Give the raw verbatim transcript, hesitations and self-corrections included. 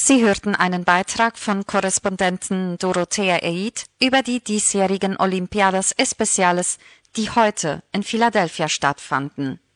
Sie hörten einen Beitrag von Korrespondentin Dorothea Eid über die diesjährigen Olimpiadas Especiales, die heute in Philadelphia stattfanden.